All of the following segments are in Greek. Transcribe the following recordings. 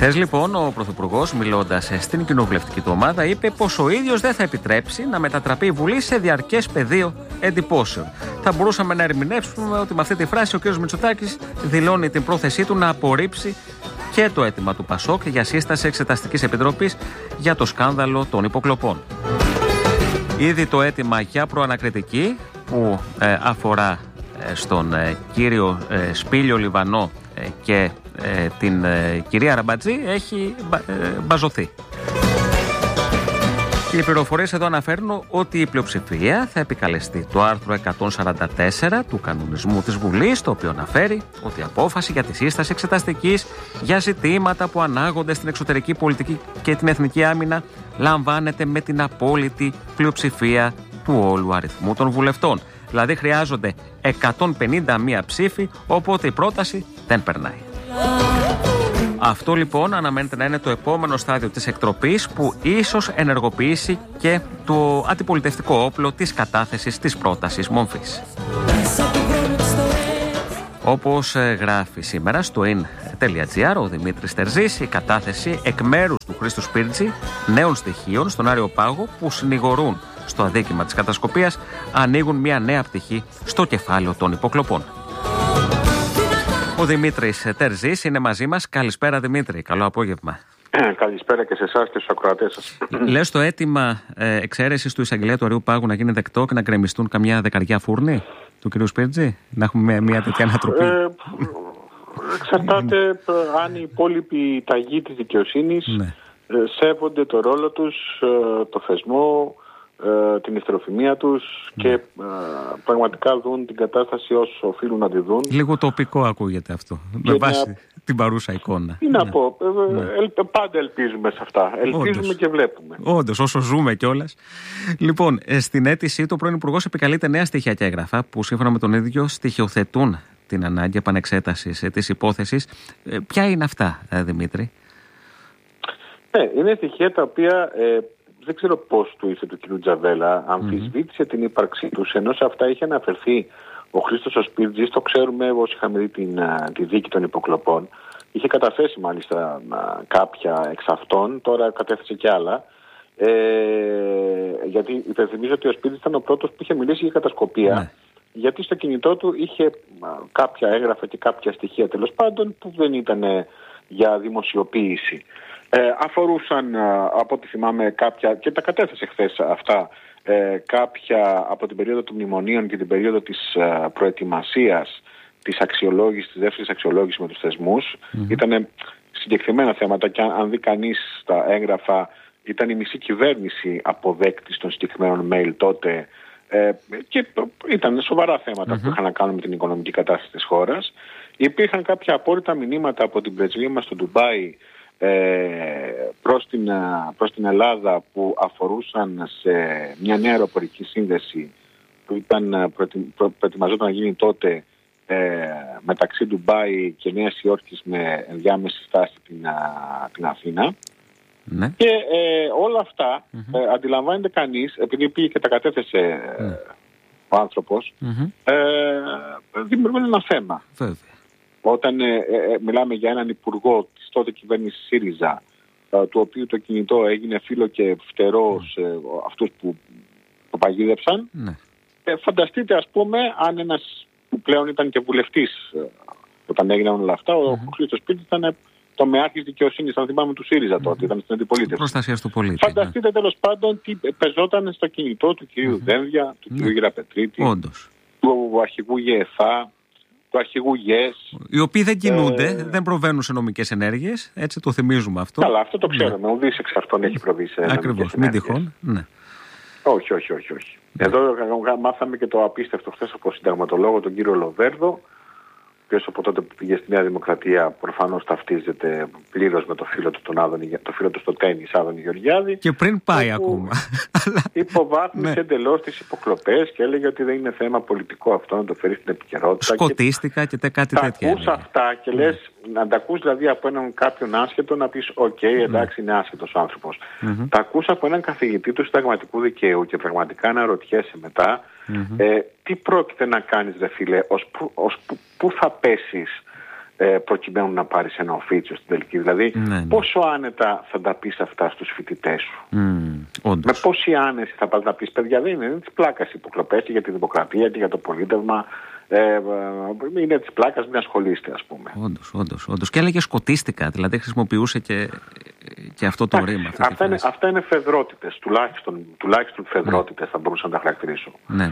Χθες λοιπόν ο Πρωθυπουργός, μιλώντας στην κοινοβουλευτική του ομάδα, είπε πως ο ίδιος δεν θα επιτρέψει να μετατραπεί η Βουλή σε διαρκές πεδίο εντυπώσεων. Θα μπορούσαμε να ερμηνεύσουμε ότι με αυτή τη φράση ο κ. Μητσοτάκης δηλώνει την πρόθεσή του να απορρίψει και το αίτημα του ΠΑΣΟΚ για σύσταση εξεταστικής επιτροπής για το σκάνδαλο των υποκλοπών. Ήδη το αίτημα για προανακριτική που αφορά στον κύριο Σπήλιο Λιβανό και την κυρία Ραμπατζή έχει μπαζωθεί. Και οι πληροφορίες εδώ αναφέρουν ότι η πλειοψηφία θα επικαλεστεί το άρθρο 144 του κανονισμού της Βουλής, το οποίο αναφέρει ότι η απόφαση για τη σύσταση εξεταστικής για ζητήματα που ανάγονται στην εξωτερική πολιτική και την εθνική άμυνα λαμβάνεται με την απόλυτη πλειοψηφία του όλου αριθμού των βουλευτών. Δηλαδή χρειάζονται 151 ψήφοι, οπότε η πρόταση δεν περνάει. Αυτό λοιπόν αναμένεται να είναι το επόμενο στάδιο της εκτροπής που ίσως ενεργοποιήσει και το αντιπολιτευτικό όπλο της κατάθεσης της πρότασης μομφής. Όπως γράφει σήμερα στο in.gr ο Δημήτρης Τερζής, η κατάθεση εκ μέρους του Χρήστου Σπίρτζη νέων στοιχείων στον Άριο Πάγο που συνηγορούν στο αδίκημα της κατασκοπίας ανοίγουν μια νέα πτυχή στο κεφάλαιο των υποκλοπών. Ο Δημήτρης Τερζής είναι μαζί μας. Καλησπέρα Δημήτρη, καλό απόγευμα. Καλησπέρα και σε εσάς και στους ακροατές σας. Λες το αίτημα εξαίρεσης του εισαγγελέα του Αριού Πάγου να γίνει δεκτό και να γκρεμιστούν καμιά δεκαριά φούρνη του κ. Σπίρτζη, να έχουμε μια τέτοια ανατροπή? Εξαρτάται αν οι υπόλοιποι ταγοί της δικαιοσύνης σέβονται το ρόλο τους, το θεσμό, την ηθροφημία τους και πραγματικά δουν την κατάσταση όσο οφείλουν να τη δουν. Λίγο τοπικό ακούγεται αυτό, με βάση την παρούσα εικόνα. Τι να πω, πάντα ελπίζουμε σε αυτά. Ελπίζουμε όντως, και βλέπουμε. Όντως, όσο ζούμε κιόλας. Λοιπόν, στην αίτησή του ο πρώην Υπουργός επικαλείται νέα στοιχεία και έγγραφα που σύμφωνα με τον ίδιο στοιχειοθετούν την ανάγκη επανεξέτασης της υπόθεσης. Ποια είναι αυτά, Δημήτρη? Είναι στοιχεία τα οποία δεν ξέρω πώς του ήρθε του κ. Τζαβέλα, αμφισβήτησε την ύπαρξή τους, ενώ σε αυτά είχε αναφερθεί ο Χρήστος ο Σπίρτζης, το ξέρουμε όσοι είχαμε δει τη δίκη των υποκλοπών. Είχε καταθέσει μάλιστα κάποια εξ αυτών, τώρα κατέθεσε και άλλα. Γιατί υπενθυμίζω ότι ο Σπίρτζης ήταν ο πρώτος που είχε μιλήσει για κατασκοπία, γιατί στο κινητό του είχε κάποια έγγραφα και κάποια στοιχεία τέλος πάντων που δεν ήταν για δημοσιοποίηση. Αφορούσαν από ό,τι θυμάμαι κάποια, και τα κατέθεσε χθες αυτά, κάποια από την περίοδο των μνημονίων και την περίοδο της προετοιμασίας της αξιολόγησης, της δεύτερης αξιολόγησης με τους θεσμούς. Ήταν συγκεκριμένα θέματα και αν δει κανείς τα έγγραφα ήταν η μισή κυβέρνηση αποδέκτης των συγκεκριμένων mail τότε και ήταν σοβαρά θέματα που είχαν να κάνουν με την οικονομική κατάσταση της χώρας. Υπήρχαν κάποια απόρριτα μηνύματα από την πρεσβεία μας στο Ντουμπάι προς την Ελλάδα που αφορούσαν σε μια νέα αεροπορική σύνδεση που προετοιμαζόταν να γίνει τότε μεταξύ Ντουμπάι και Νέας Υόρκης με ενδιάμεση στάση την Αθήνα. Και όλα αυτά αντιλαμβάνεται κανείς, επειδή πήγε και τα κατέθεσε ο άνθρωπος, δημιουργούν ένα θέμα. Όταν μιλάμε για έναν υπουργό της τότε κυβέρνησης ΣΥΡΙΖΑ, του οποίου το κινητό έγινε φίλο και φτερό σε αυτούς που το παγίδεψαν, φανταστείτε ας πούμε αν ένας που πλέον ήταν και βουλευτής όταν έγιναν όλα αυτά, ο Χρήστος Σπίρτζης ήταν τομεάρχης δικαιοσύνης, αν θυμάμαι, του ΣΥΡΙΖΑ τότε, ήταν στην αντιπολίτευση. Προστασίας του πολίτη. Φανταστείτε τέλος πάντων τι πεζόταν στο κινητό του κυρίου Δένδια, του κυρίου Γεραπετρίτη, του αρχηγού ΓΕΘΑ, του αρχηγού ΓΕΣ. Οι οποίοι δεν κινούνται, δεν προβαίνουν σε νομικές ενέργειες, έτσι το θυμίζουμε αυτό. Καλά, αυτό το ξέρουμε. Ο Δής εξ αυτών έχει προβεί σε ακριβώς, μην τυχόν. Όχι. Εδώ μάθαμε και το απίστευτο χθες από συνταγματολόγο τον κύριο Λοβέρδο, ο οποίος από τότε που πήγε στη Νέα Δημοκρατία προφανώς ταυτίζεται πλήρως με το φίλο του, το φίλο του στο τένις, Άδωνη Γεωργιάδη. Και πριν πάει ακόμα. Υποβάθμισε εντελώς τις υποκλοπές και έλεγε ότι δεν είναι θέμα πολιτικό αυτό, να το φέρει στην επικαιρότητα. Σκοτίστηκα και κάτι τέτοια. Τα ακούς αυτά και λες, να τα ακούς δηλαδή από έναν κάποιον άσχετο να πεις οκ, εντάξει, είναι άσχετος ο άνθρωπος. Τα ακούς από έναν καθηγητή του συνταγματικού δικαίου και πραγματικά αναρωτιέσαι μετά τι πρόκειται να κάνεις, ρε φίλε, πού θα πέσεις προκειμένου να πάρεις ένα οφίτσιο στην τελική. Δηλαδή, πόσο άνετα θα τα πεις αυτά στους φοιτητές σου. Με πόση άνεση θα πας να πεις, παιδιά, δεν είναι της πλάκας υποκλοπές και για τη δημοκρατία και για το πολίτευμα. Είναι της πλάκας, μην ασχολείστε, ας πούμε. Όντως. Και έλεγε σκοτίστηκα, δηλαδή χρησιμοποιούσε και αυτό το ρήμα. Αυτά είναι φεδρότητες, τουλάχιστον φεδρότητες θα μπορούσα να τα χαρακτηρίσω. Ναι.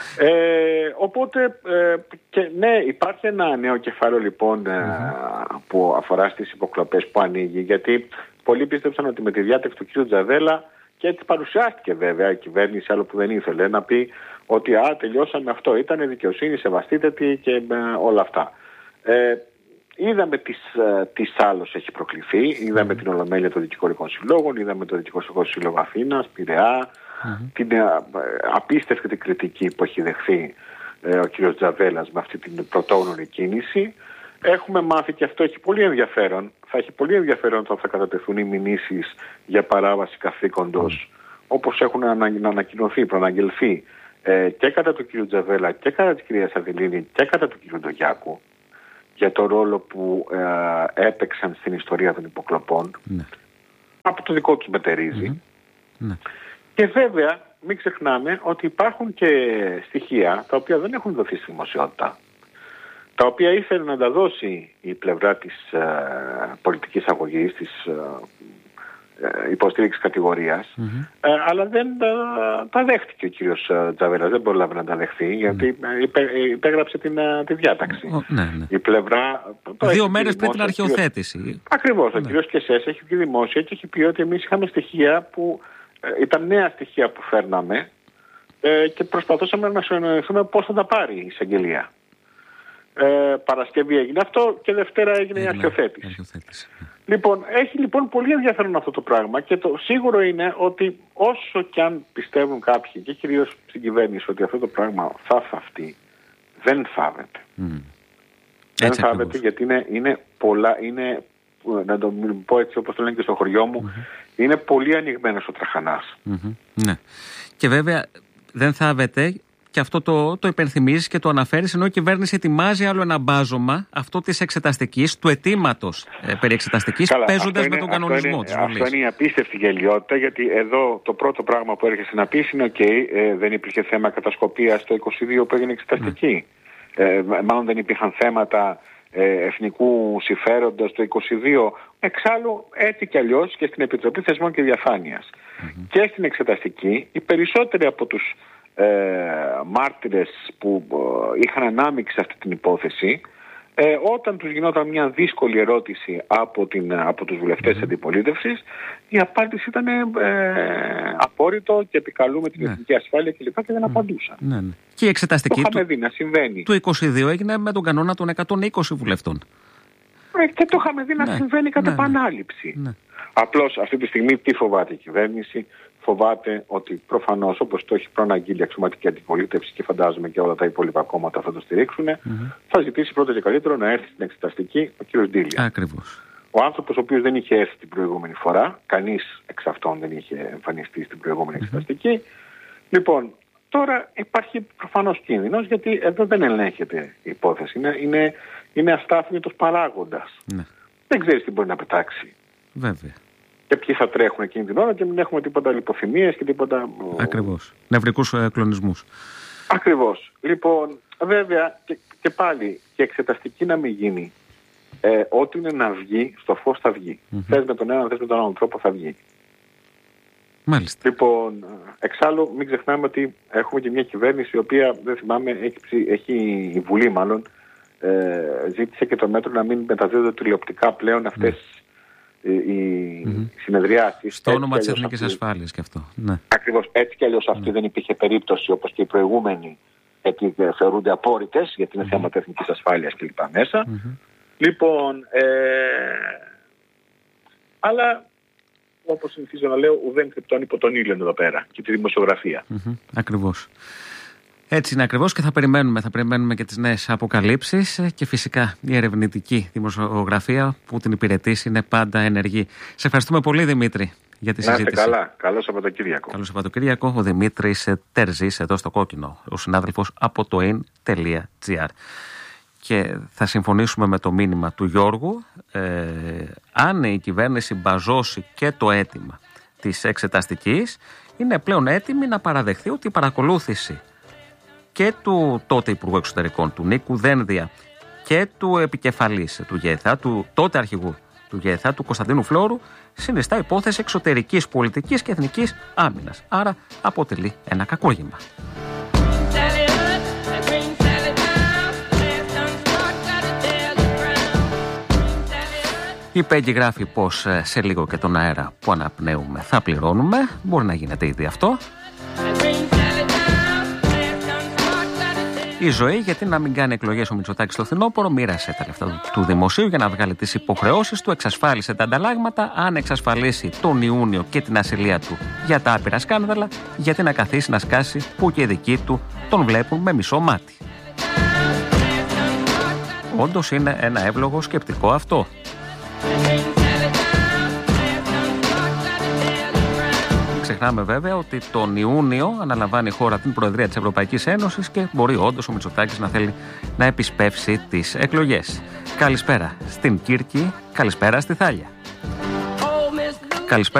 Οπότε, υπάρχει ένα νέο κεφάλαιο λοιπόν που αφορά στις υποκλοπές που ανοίγει, γιατί πολλοί πίστεψαν ότι με τη διάταξη του κ. Τζαβέλα, και έτσι παρουσιάστηκε βέβαια η κυβέρνηση, άλλο που δεν ήθελε, να πει ότι τελειώσαμε αυτό, ήταν δικαιοσύνη, σεβαστείτε και όλα αυτά. Είδαμε τι άλλος έχει προκληθεί, είδαμε την Ολομέλεια των Δικηγορικών Συλλόγων, είδαμε το Δικηγορικό Σύλλογο Αθήνας, Πειραιά, την απίστευτη κριτική που έχει δεχθεί ο κ. Τζαβέλας με αυτή την πρωτόγνωρη κίνηση. Έχουμε μάθει, και αυτό έχει πολύ ενδιαφέρον, θα έχει πολύ ενδιαφέρον όταν θα κατατεθούν οι μηνύσεις για παράβαση καθήκοντος, όπως έχουν ανακοινωθεί, προαναγγελθεί και κατά του κ. Τζαβέλα και κατά της κυρίας Αδηλίνη και κατά του κ. Ντογιάκου, για το ρόλο που έπαιξαν στην ιστορία των υποκλοπών, από το δικό τους μετερίζει. Και βέβαια μην ξεχνάμε ότι υπάρχουν και στοιχεία τα οποία δεν έχουν δοθεί στη δημοσιότητα, τα οποία ήθελε να τα δώσει η πλευρά της πολιτικής αγωγής, της υποστήριξης κατηγορίας, αλλά δεν τα δέχτηκε ο κύριος Τζαβέλας, δεν πρόλαβε να τα δεχθεί, γιατί υπέγραψε τη διάταξη. Η πλευρά... 2 μέρες πριν την αρχαιοθέτηση. Ακριβώς, ο κύριος Κεσές έχει βγει δημόσια και έχει πει ότι εμείς είχαμε στοιχεία που ήταν νέα στοιχεία που φέρναμε και προσπαθούσαμε να συνεννοηθούμε πώς θα τα πάρει η εισαγγελία. Παρασκευή έγινε αυτό και Δευτέρα έγινε η αρχαιοθέτηση. Λοιπόν, έχει λοιπόν πολύ ενδιαφέρον αυτό το πράγμα, και το σίγουρο είναι ότι όσο κι αν πιστεύουν κάποιοι και κυρίως στην κυβέρνηση ότι αυτό το πράγμα θα θαυτεί, δεν θάβεται. Δεν θάβεται, γιατί είναι πολλά, να το πω έτσι όπως το λένε και στο χωριό μου, είναι πολύ ανοιγμένος ο τραχανάς. Ναι. Και βέβαια δεν θάβεται. Και αυτό το υπενθυμίζεις και το αναφέρεις, ενώ η κυβέρνηση ετοιμάζει άλλο ένα μπάζωμα, αυτό της εξεταστικής, του αιτήματος περί εξεταστικής, παίζοντας με τον κανονισμό της Βουλής. Αυτό είναι η απίστευτη γελιότητα, γιατί εδώ το πρώτο πράγμα που έρχεσαι να πεις είναι δεν υπήρχε θέμα κατασκοπίας το 22 που έγινε εξεταστική. Μάλλον δεν υπήρχαν θέματα εθνικού συμφέροντος το 22. Εξάλλου, έτσι κι αλλιώς και στην Επιτροπή Θεσμών και Διαφάνειας και στην εξεταστική, οι περισσότεροι από τους μάρτυρες που είχαν ανάμειξη σε αυτή την υπόθεση, όταν τους γινόταν μια δύσκολη ερώτηση από τους βουλευτές της αντιπολίτευσης, η απάντηση ήταν απόρριτο και επικαλούμε την εθνική ασφάλεια κλπ. Και δεν απαντούσαν. Και η εξεταστική του 22 έγινε με τον κανόνα των 120 βουλευτών. Και το είχαμε δει να συμβαίνει κατά επανάληψη. Απλώς αυτή τη στιγμή τι φοβάται η κυβέρνηση? Φοβάται ότι προφανώς, όπως το έχει προαναγγείλει η αξιωματική αντιπολίτευση και φαντάζομαι και όλα τα υπόλοιπα κόμματα θα το στηρίξουν, θα ζητήσει πρώτα και καλύτερο να έρθει στην εξεταστική ο κ. Ντίλια. Ακριβώς. Ο άνθρωπος ο οποίος δεν είχε έρθει την προηγούμενη φορά, κανείς εξ αυτών δεν είχε εμφανιστεί στην προηγούμενη εξεταστική. Λοιπόν, τώρα υπάρχει προφανώς κίνδυνος, γιατί εδώ δεν ελέγχεται η υπόθεση. Είναι αστάθμητος παράγοντας. Δεν ξέρεις τι μπορεί να πετάξει. Βέβαια. Και ποιοι θα τρέχουν εκείνη την ώρα και μην έχουμε τίποτα λιποθυμίες και τίποτα... Ακριβώς. Νευρικούς κλονισμούς. Ακριβώς. Λοιπόν, βέβαια και πάλι και εξεταστική να μην γίνει. Ό,τι είναι να βγει, στο φως θα βγει. Θες με τον έναν, θες με τον άλλον τρόπο θα βγει. Μάλιστα. Λοιπόν, εξάλλου μην ξεχνάμε ότι έχουμε και μια κυβέρνηση η οποία, δεν θυμάμαι, έχει η Βουλή μάλλον, ζήτησε και το μέτρο να μην μεταδίδονται τηλεοπτικά πλέον αυτές οι συνεδριάσεις. Στο όνομα της εθνικής ασφάλειας και αυτό. Ναι. Ακριβώς, έτσι κι αλλιώς αυτή δεν υπήρχε περίπτωση, όπως και οι προηγούμενοι, γιατί θεωρούνται απόρριτες, γιατί είναι θέματα εθνικής ασφάλειας κλπ. Μέσα. Λοιπόν, αλλά όπως συνηθίζω να λέω, ουδέν κρυπτών υπό τον ήλιο εδώ πέρα και τη δημοσιογραφία. Ακριβώς. Έτσι είναι ακριβώς, και θα περιμένουμε και τις νέες αποκαλύψεις, και φυσικά η ερευνητική δημοσιογραφία που την υπηρετήσει είναι πάντα ενεργή. Σε ευχαριστούμε πολύ, Δημήτρη, για τη συζήτηση. Να είστε καλά. Καλό Σαββατοκύριακο. Καλό Σαββατοκύριακο. Ο Δημήτρης Τερζής εδώ στο Κόκκινο, ο συνάδελφος από το in.gr. και θα συμφωνήσουμε με το μήνυμα του Γιώργου, αν η κυβέρνηση μπαζώσει και το αίτημα της εξεταστικής, είναι πλέον έτοιμη να παραδεχθεί ότι η παρακολούθηση και του τότε Υπουργού Εξωτερικών, του Νίκου Δένδια, και του επικεφαλής του ΓΕΘΑ, του τότε αρχηγού του ΓΕΘΑ, του Κωνσταντίνου Φλόρου, συνιστά υπόθεση εξωτερικής πολιτικής και εθνικής άμυνας. Άρα αποτελεί ένα κακόγημα. Η Πέγγι γράφει πως σε λίγο και τον αέρα που αναπνέουμε θα πληρώνουμε. Μπορεί να γίνεται ήδη αυτό. Η ζωή, γιατί να μην κάνει εκλογές ο Μητσοτάκης στο φθινόπωρο, μοίρασε τα λεφτά του δημοσίου για να βγάλει τις υποχρεώσεις του, εξασφάλισε τα ανταλλάγματα. Αν εξασφαλίσει τον Ιούνιο και την ασυλία του για τα άπειρα σκάνδαλα, γιατί να καθίσει να σκάσει που και οι δικοί του τον βλέπουν με μισό μάτι. Όντως είναι ένα εύλογο σκεπτικό αυτό. Ξεχνάμε βέβαια ότι τον Ιούνιο αναλαμβάνει η χώρα την Προεδρία της Ευρωπαϊκής Ένωσης και μπορεί όντως ο Μητσοτάκης να θέλει να επισπεύσει τις εκλογές. Καλησπέρα στην Κύρκη, καλησπέρα στη Θάλια. Καλησπέρα.